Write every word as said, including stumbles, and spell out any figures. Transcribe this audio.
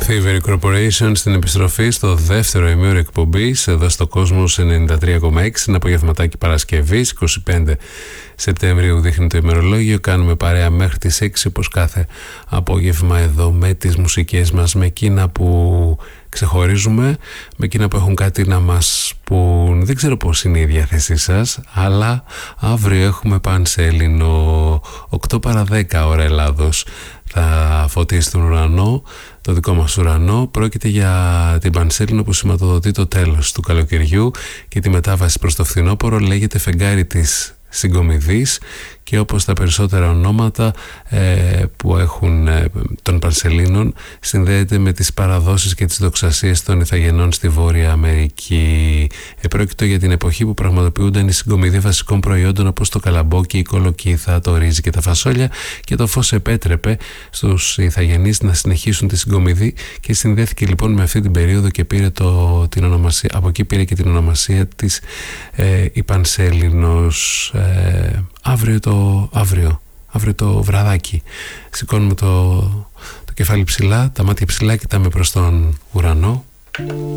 Thievery Corporation στην επιστροφή στο δεύτερο ημίωρο εκπομπής εδώ στο Κόσμος ενενήντα τρία κόμμα έξι. Είναι απογευματάκι Παρασκευής, είκοσι πέντε Σεπτεμβρίου δείχνει το ημερολόγιο. Κάνουμε παρέα μέχρι τις έξι όπως κάθε απόγευμα εδώ με τις μουσικές μας, με εκείνα που ξεχωρίζουμε, με εκείνα που έχουν κάτι να μας πουν. Δεν ξέρω πώς είναι η διάθεσή σας, αλλά αύριο έχουμε Πανσέλινο οκτώ παρά δέκα ώρα Ελλάδος. Θα φωτίσει τον ουρανό, το δικό μας ουρανό. Πρόκειται για την Πανσέλινο που σηματοδοτεί το τέλος του καλοκαιριού και τη μετάβαση προς το φθινόπωρο. Λέγεται φεγγάρι της Συγκομιδής και όπως τα περισσότερα ονόματα ε, που έχουν ε, των Πανσελίνων, συνδέεται με τις παραδόσεις και τις δοξασίες των Ιθαγενών στη Βόρεια Αμερική. Επρόκειτο για την εποχή που πραγματοποιούνταν οι συγκομιδοί βασικών προϊόντων όπως το καλαμπόκι, η κολοκύθα, το ρύζι και τα φασόλια, και το φως επέτρεπε στους Ιθαγενείς να συνεχίσουν τη συγκομιδή και συνδέθηκε λοιπόν με αυτή την περίοδο και πήρε το, την ονομασία, από εκεί πήρε και την ονομασία της ε, η Πανσέλινος. Ε, αύριο το, αύριο, αύριο το βραδάκι σηκώνουμε το, το κεφάλι ψηλά, τα μάτια ψηλά, κοιτάμε προς τον ουρανό.